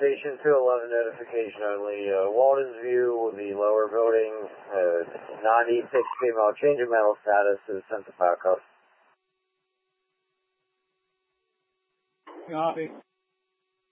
Station 211 notification only. Walden's View, the lower building, 96 female, change of mental status is sent to backup. Copy.